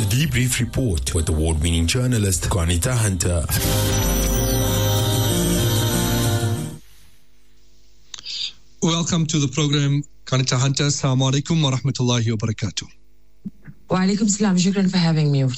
Debrief Report with award-winning journalist Juanita Hunter. Welcome to the program, Juanita Hunter. Assalamu alaikum wa rahmatullahi wa barakatuh. Wa alaikum salam. Shukran for having me.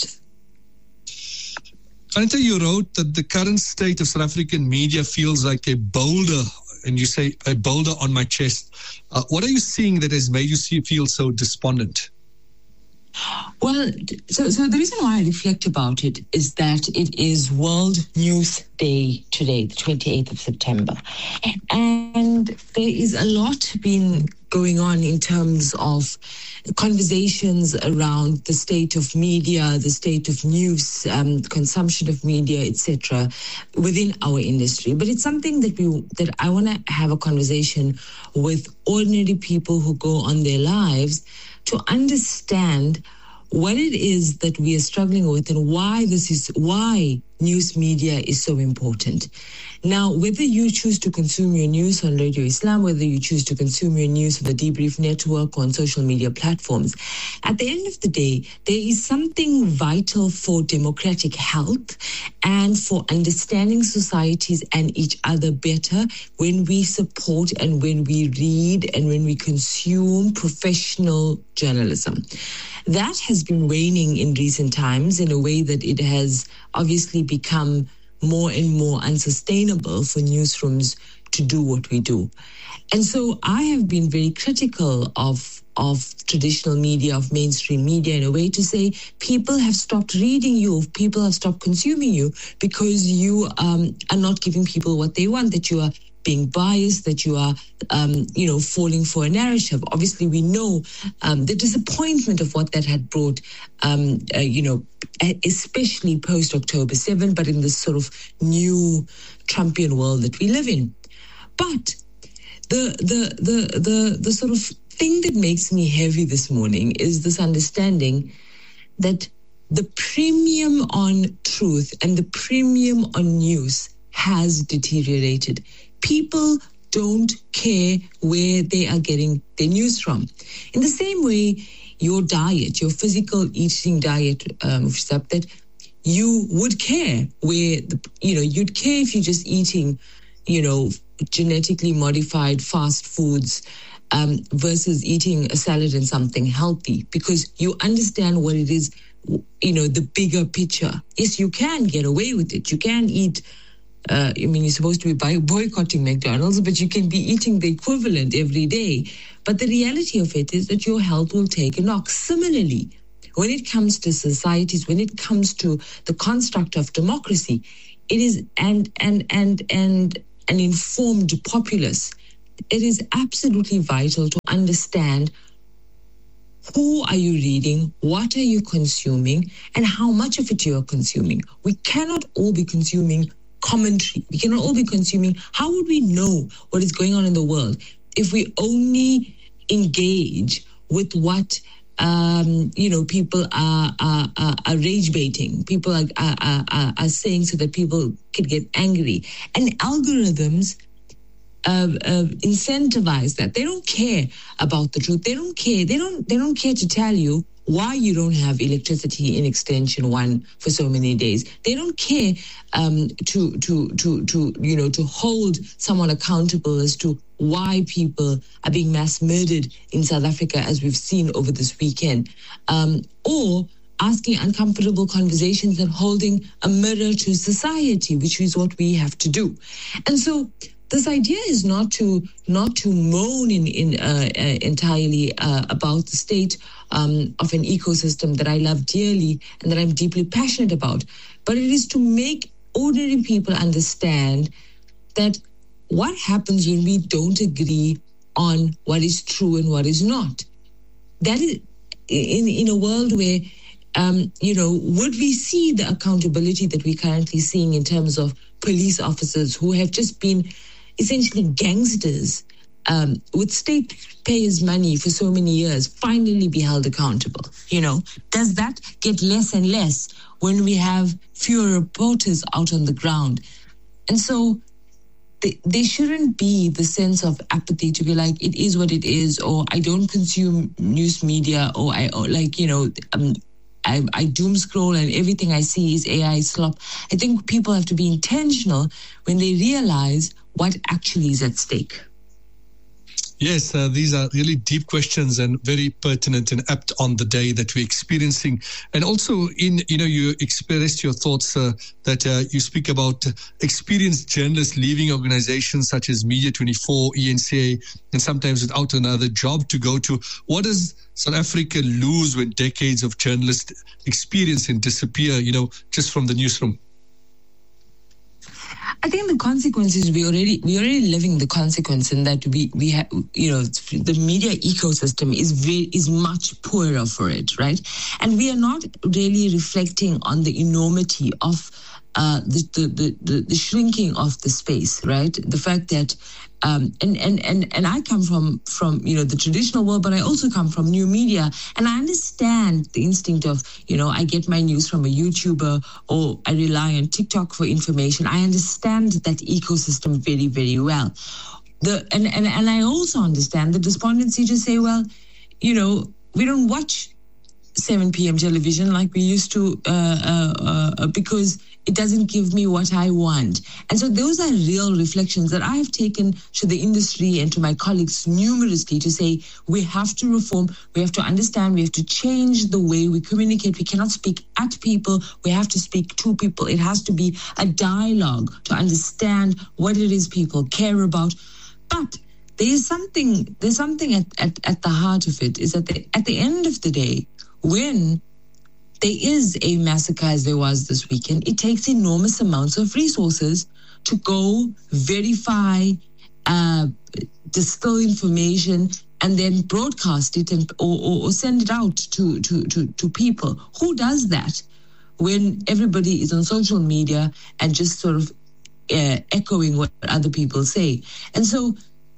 Juanita, you wrote that the current state of South African media feels like a boulder, and you say a boulder on my chest. What are you seeing that has made you feel so despondent? Well, so the reason why I reflect about it is that it is World News Day today, the 28th of September. And there is a lot been going on in terms of conversations around the state of media, the state of news, consumption of media, etc., within our industry. But it's something that I want to have a conversation with ordinary people who go on their lives to understand what it is that we are struggling with and why news media is so important. Now, whether you choose to consume your news on Radio Islam, whether you choose to consume your news on the Debrief Network or on social media platforms, at the end of the day, there is something vital for democratic health and for understanding societies and each other better when we support and when we read and when we consume professional journalism. That has been waning in recent times in a way that it has obviously become more and more unsustainable for newsrooms to do what we do. And so I have been very critical of traditional media, of mainstream media, in a way to say people have stopped reading you, people have stopped consuming you because you are not giving people what they want, that you are being biased, that you are, falling for a narrative. Obviously, we know the disappointment of what that had brought, especially post-October 7, but in this sort of new Trumpian world that we live in. But the sort of thing that makes me heavy this morning is this understanding that the premium on truth and the premium on news has deteriorated. People don't care where they are getting their news from. In the same way, your diet, your physical eating diet, that you would care where, you'd care if you're just eating, genetically modified fast foods versus eating a salad and something healthy, because you understand what it is, the bigger picture. Yes, you can get away with it. You can eat you're supposed to be boycotting McDonald's, but you can be eating the equivalent every day. But the reality of it is that your health will take a knock. Similarly, when it comes to societies, when it comes to the construct of democracy, it is and an informed populace, it is absolutely vital to understand who are you reading, what are you consuming, and how much of it you are consuming. We cannot all be consuming commentary. We cannot all be consuming. How would we know what is going on in the world if we only engage with what people are rage baiting? People are saying so that people could get angry, and algorithms incentivize that. They don't care about the truth. They don't care. They don't care to tell you why you don't have electricity in Extension 1 for so many days. They don't care to hold someone accountable as to why people are being mass murdered in South Africa, as we've seen over this weekend, or asking uncomfortable conversations and holding a mirror to society, which is what we have to do. And so this idea is not to moan entirely about the state of an ecosystem that I love dearly and that I'm deeply passionate about, but it is to make ordinary people understand that what happens when we don't agree on what is true and what is not. That is in a world where would we see the accountability that we're currently seeing in terms of police officers who have just been essentially gangsters with state payers' money for so many years finally be held accountable? Does that get less and less when we have fewer reporters out on the ground? And so there shouldn't be the sense of apathy to be like, it is what it is, or I don't consume news media, or I I doom scroll and everything I see is AI slop. I think people have to be intentional when they realize what actually is at stake. Yes, these are really deep questions and very pertinent and apt on the day that we're experiencing. And also, you expressed your thoughts that you speak about experienced journalists leaving organizations such as Media 24, ENCA, and sometimes without another job to go to. What does South Africa lose when decades of journalist experience and disappear, just from the newsroom? I think the consequences we're already living the consequence in that we have the media ecosystem is much poorer for it, right? And we are not really reflecting on the enormity of the shrinking of the space, right? The fact that and I come from the traditional world, but I also come from new media, and I understand the instinct of I get my news from a YouTuber or I rely on TikTok for information. I understand that ecosystem very, very well. And I also understand the despondency to say, well, we don't watch 7 p.m. television like we used to because it doesn't give me what I want. And so those are real reflections that I have taken to the industry and to my colleagues numerously to say, we have to reform, we have to understand, we have to change the way we communicate. We cannot speak at people, we have to speak to people. It has to be a dialogue to understand what it is people care about. But there's something at the heart of it, is that at the end of the day, when there is a massacre as there was this weekend, it takes enormous amounts of resources to go verify, distill information, and then broadcast it or send it out to people. Who does that when everybody is on social media and just sort of echoing what other people say? And so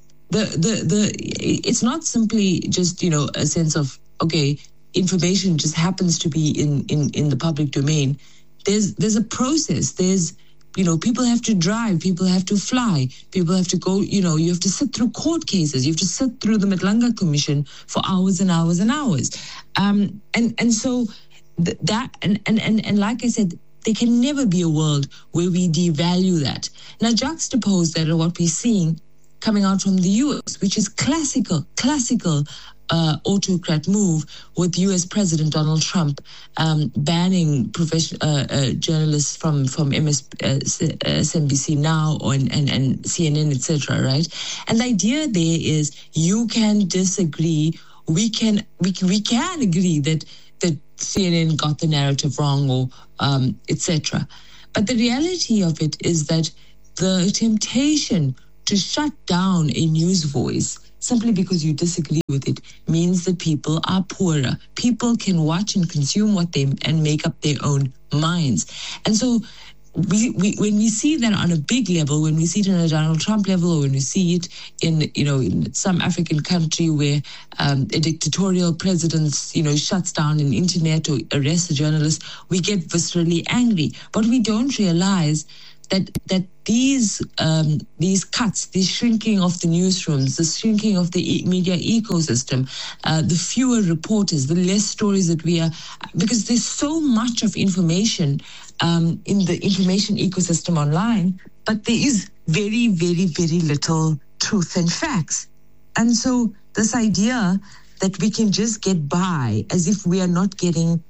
it's not simply just a sense of information just happens to be in the public domain. There's a process. There's people have to drive, people have to fly, people have to go. You have to sit through court cases. You have to sit through the Madlanga Commission for hours and hours and hours. And so that and like I said, there can never be a world where we devalue that. Now juxtapose that to what we're seeing coming out from the US, which is classical autocrat move with U.S. President Donald Trump banning journalists from MSNBC Now and CNN, etc. Right? And the idea there is you can disagree. We can agree that CNN got the narrative wrong or etc. But the reality of it is that the temptation to shut down a news voice simply because you disagree with it means that people are poorer. People can watch and consume and make up their own minds. And so when we see that on a big level, when we see it on a Donald Trump level, or when we see it in some African country where a dictatorial president shuts down an internet or arrests a journalist, we get viscerally angry. But we don't realize that these cuts, the shrinking of the newsrooms, the shrinking of the media ecosystem, the fewer reporters, the less stories that we are, because there's so much of information in the information ecosystem online, but there is very, very, very little truth and facts. And so this idea that we can just get by as if we are not getting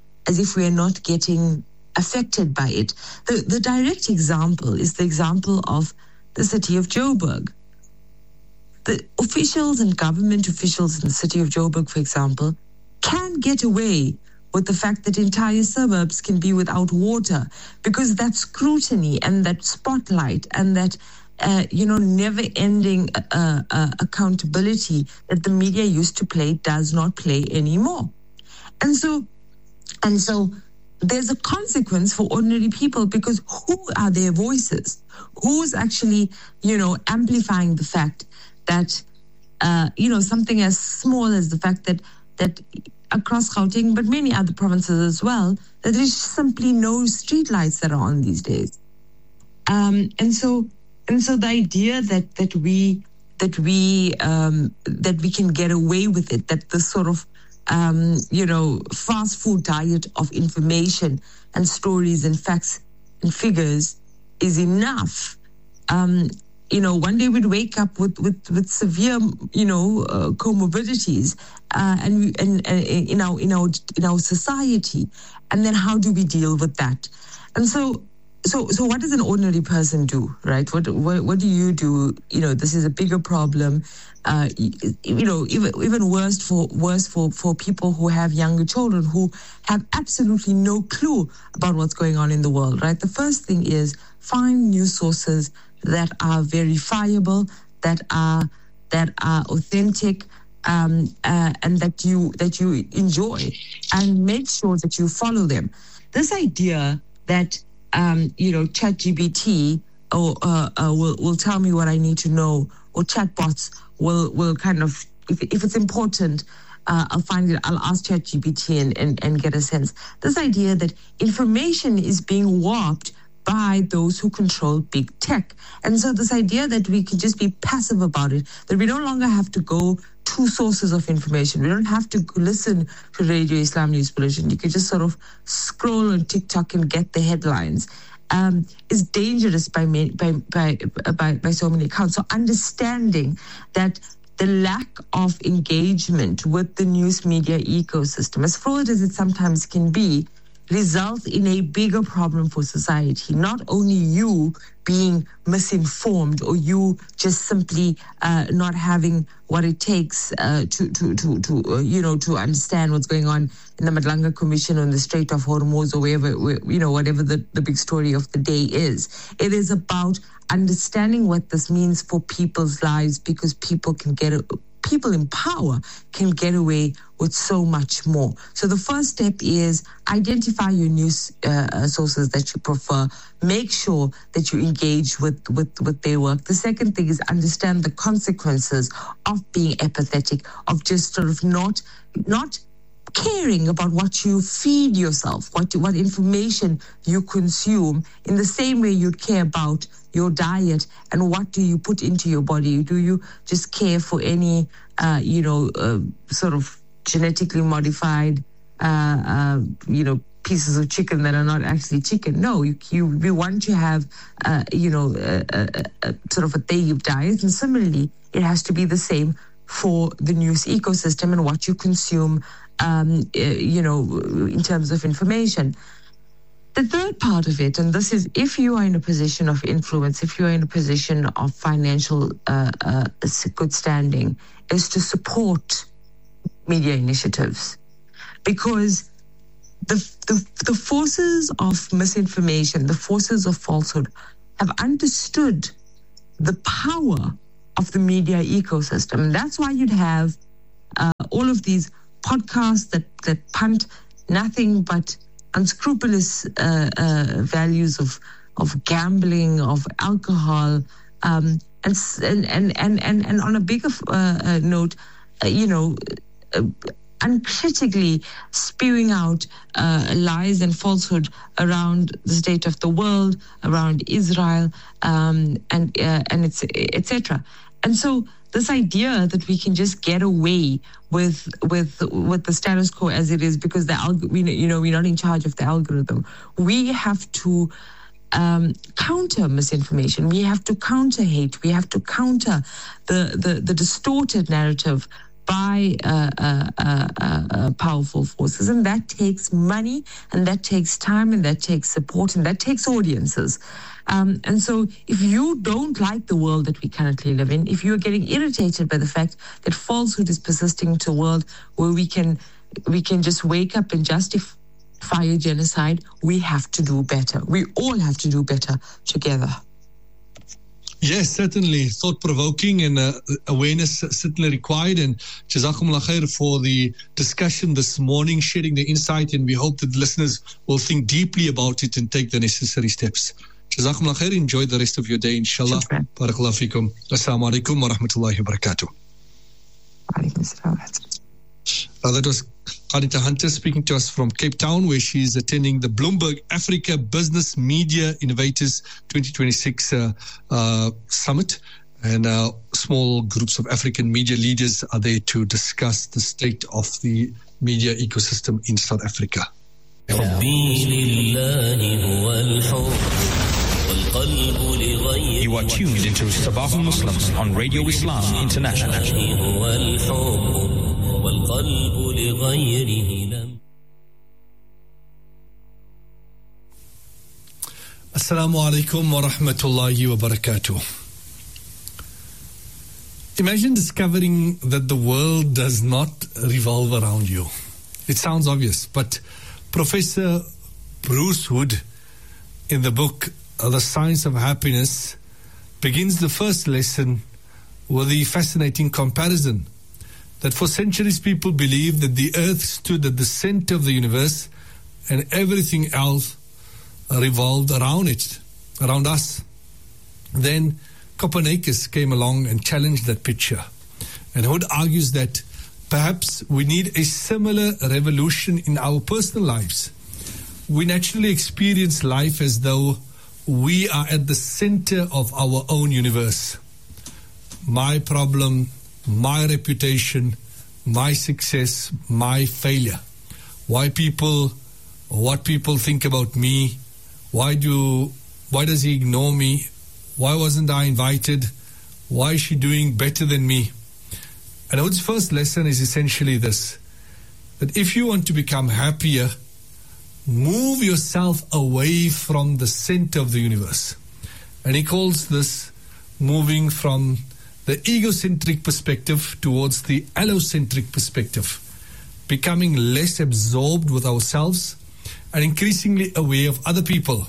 affected by it. The direct example is the example of the city of Joburg. The officials and government officials in the city of Joburg, for example, can get away with the fact that entire suburbs can be without water because that scrutiny and that spotlight and that never-ending accountability that the media used to play does not play anymore. And so there's a consequence for ordinary people because who are their voices? Who's actually, amplifying the fact that, something as small as the fact that across Gauteng, but many other provinces as well, that there's simply no streetlights that are on these days. And so the idea that we can get away with it, that the sort of fast food diet of information and stories and facts and figures is enough. One day we'd wake up with severe, comorbidities, and in our society, and then how do we deal with that? And so what does an ordinary person do, right? What do you do? This is a bigger problem. Even worse for people who have younger children who have absolutely no clue about what's going on in the world, right? The first thing is find news sources that are verifiable, that are authentic, and that you enjoy, and make sure that you follow them. This idea that ChatGPT will tell me what I need to know, or chatbots will kind of, if it's important, I'll find it, I'll ask ChatGPT and get a sense. This idea that information is being warped by those who control big tech. And so this idea that we can just be passive about it, that we no longer have to go to sources of information. We don't have to listen to Radio Islam News Bulletin. You can just sort of scroll on TikTok and get the headlines. Is dangerous by so many accounts. So understanding that the lack of engagement with the news media ecosystem, as flawed as it sometimes can be, results in a bigger problem for society. Not only you being misinformed, or you just simply not having what it takes to understand what's going on in the Madlanga Commission or in the Strait of Hormuz, or whatever the big story of the day is. It is about understanding what this means for people's lives, because people in power can get away with so much more. So the first step is identify your news sources that you prefer. Make sure that you engage with their work. The second thing is understand the consequences of being apathetic, of just sort of not caring about what you feed yourself, what information you consume, in the same way you'd care about your diet and what do you put into your body. Do you just care for any, sort of genetically modified, pieces of chicken that are not actually chicken? No, we want to have, sort of a tayyib diet. And similarly, it has to be the same for the news ecosystem and what you consume, in terms of information. The third part of it, and this is if you are in a position of influence, if you are in a position of financial good standing, is to support media initiatives. Because the forces of misinformation, the forces of falsehood have understood the power of the media ecosystem. And that's why you'd have all of these podcasts that punt nothing but unscrupulous values of gambling, of alcohol, and on a bigger note, uncritically spewing out lies and falsehood around the state of the world, around Israel, and it's etc. And so this idea that we can just get away with the status quo as it is because we're not in charge of the algorithm. We have to counter misinformation. We have to counter hate. We have to counter the distorted narrative by powerful forces, and that takes money, and that takes time, and that takes support, and that takes audiences. And so if you don't like the world that we currently live in, if you're getting irritated by the fact that falsehood is persisting to a world where we can just wake up and justify a genocide, we have to do better. We all have to do better together. Yes, certainly. Thought-provoking and awareness certainly required. And Jazakumullah khair for the discussion this morning, sharing the insight. And we hope that the listeners will think deeply about it and take the necessary steps. Jazakumullah khair. Enjoy the rest of your day, inshallah. Barakallahu feekum. Assalamu alaikum wa rahmatullahi wa barakatuh. That was Qanita Hunter speaking to us from Cape Town, where she's attending the Bloomberg Africa Business Media Innovators 2026 Summit. And small groups of African media leaders are there to discuss the state of the media ecosystem in South Africa. You are tuned into Sabahul Muslims on Radio Islam International. Assalamu alaikum wa rahmatullahi wa barakatuh. Imagine discovering that the world does not revolve around you. It sounds obvious, but Professor Bruce Wood, in the book The Science of Happiness, begins the first lesson with the fascinating comparison that for centuries people believed that the earth stood at the center of the universe and everything else revolved around it, around us. Then Copernicus came along and challenged that picture. And Hood argues that perhaps we need a similar revolution in our personal lives. We naturally experience life as though we are at the center of our own universe. My problem, my reputation, my success, my failure. What people think about me. Why does he ignore me? Why wasn't I invited? Why is she doing better than me? And Hood's first lesson is essentially this, that if you want to become happier, move yourself away from the center of the universe. And he calls this moving from the egocentric perspective towards the allocentric perspective, becoming less absorbed with ourselves and increasingly aware of other people.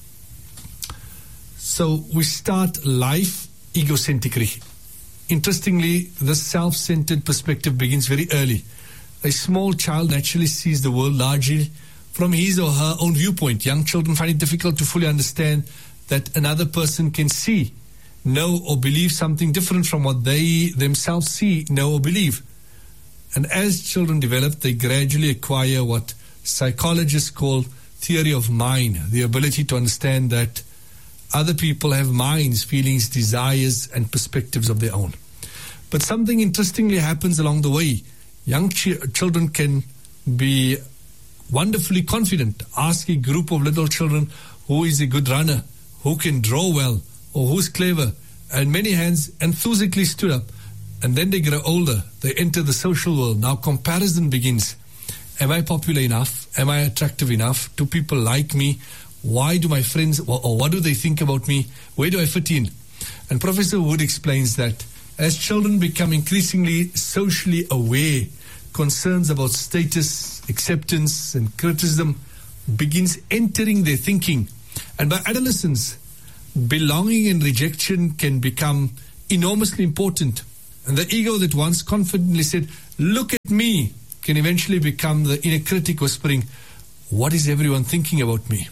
So we start life egocentrically. Interestingly, the self-centered perspective begins very early. A small child naturally sees the world largely from his or her own viewpoint. Young children find it difficult to fully understand that another person can see, know, or believe something different from what they themselves see, know, or believe. And as children develop, they gradually acquire what psychologists call theory of mind, the ability to understand that other people have minds, feelings, desires, and perspectives of their own. But something interestingly happens along the way. Young children can be wonderfully confident. Ask a group of little children who is a good runner, who can draw well, or who's clever, and many hands enthusiastically stood up. And then they grow older. They enter the social world. Now comparison begins. Am I popular enough? Am I attractive enough? Do people like me? Why do my friends, or what do they think about me? Where do I fit in? And Professor Wood explains that as children become increasingly socially aware, concerns about status, acceptance, and criticism begins entering their thinking. And by adolescence, belonging and rejection can become enormously important. And the ego that once confidently said, "Look at me," can eventually become the inner critic whispering, "What is everyone thinking about me?"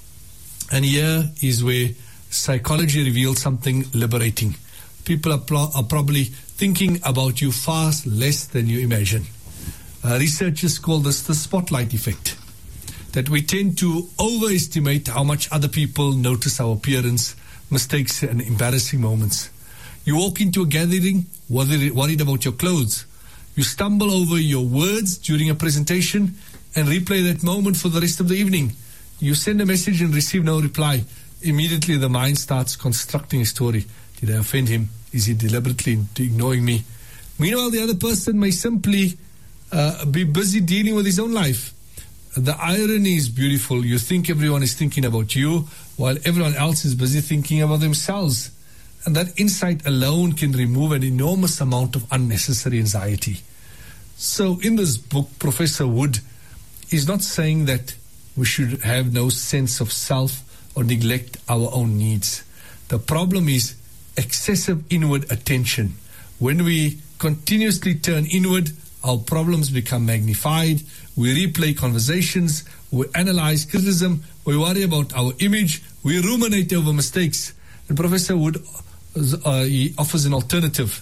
And here is where psychology reveals something liberating. People are probably thinking about you far less than you imagine. Researchers call this the spotlight effect, that we tend to overestimate how much other people notice our appearance, mistakes, and embarrassing moments. You walk into a gathering worried about your clothes. You stumble over your words during a presentation and replay that moment for the rest of the evening. You send a message and receive no reply. Immediately the mind starts constructing a story. Did I offend him? Is he deliberately ignoring me? Meanwhile, the other person may simply be busy dealing with his own life. The irony is beautiful. You think everyone is thinking about you, while everyone else is busy thinking about themselves. And that insight alone can remove an enormous amount of unnecessary anxiety. So in this book, Professor Wood is not saying that we should have no sense of self or neglect our own needs. The problem is excessive inward attention. When we continuously turn inward, our problems become magnified. We replay conversations. We analyze criticism. We worry about our image. We ruminate over mistakes. And Professor Wood he offers an alternative.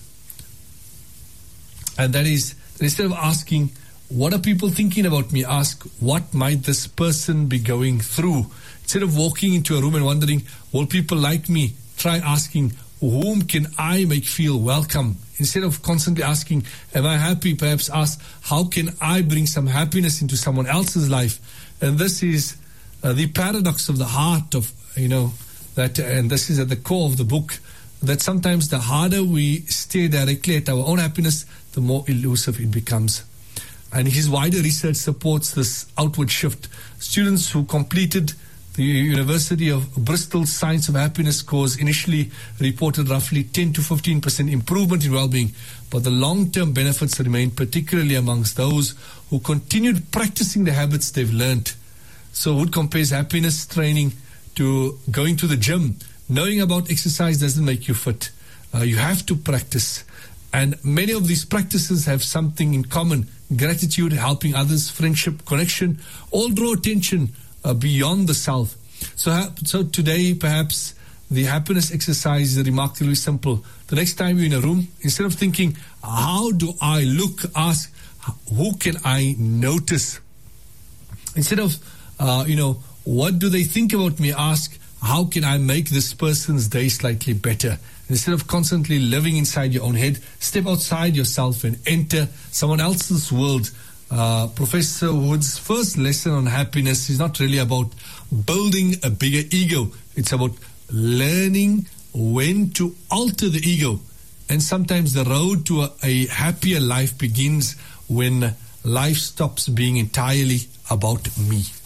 And that is, instead of asking, what are people thinking about me? Ask, what might this person be going through? Instead of walking into a room and wondering, will people like me? Try asking, whom can I make feel welcome? Instead of constantly asking, am I happy? Perhaps ask, how can I bring some happiness into someone else's life? And this is the paradox of the heart of, that, and this is at the core of the book, that sometimes the harder we stare directly at our own happiness, the more elusive it becomes. And his wider research supports this outward shift. Students who completed the University of Bristol's Science of Happiness course initially reported roughly 10 to 15% improvement in well-being, but the long-term benefits remained, particularly amongst those who continued practicing the habits they've learned. So Wood compares happiness training to going to the gym. Knowing about exercise doesn't make you fit. You have to practice. And many of these practices have something in common: gratitude, helping others, friendship, connection, all draw attention beyond the self. So today, perhaps the happiness exercise is remarkably simple. The next time you're in a room, instead of thinking, how do I look, ask, who can I notice? Instead of, what do they think about me, ask, how can I make this person's day slightly better? Instead of constantly living inside your own head, step outside yourself and enter someone else's world. Professor Wood's first lesson on happiness is not really about building a bigger ego. It's about learning when to alter the ego. And sometimes the road to a happier life begins when life stops being entirely about me.